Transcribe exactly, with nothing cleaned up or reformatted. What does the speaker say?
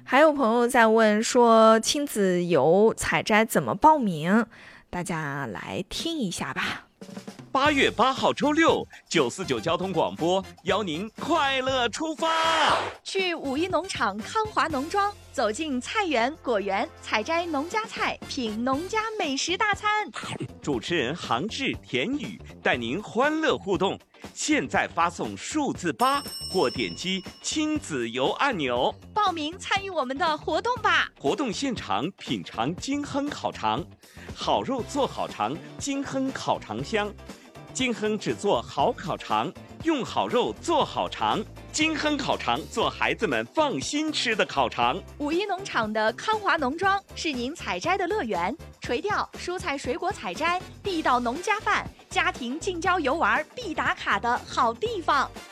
还有朋友在问说亲子游采摘怎么报名，大家来听一下吧。 八月八号周六，九四九交通广播邀您快乐出发， 去五一农场康华农庄，走进菜园果园，采摘农家菜，品农家美食大餐。 主持人杭志、田宇带您欢乐互动。现在发送数字八或点击亲子游按钮， 报名参与我们的活动吧！ 活动现场品尝金亨烤肠，好肉做好肠，金亨烤肠香。金亨只做好烤肠，用好肉做好肠。金亨烤肠做孩子们放心吃的烤肠。 五一农场的康华农庄是您采摘的乐园，垂钓、蔬菜水果采摘、地道农家饭、家庭近郊游玩必打卡的好地方。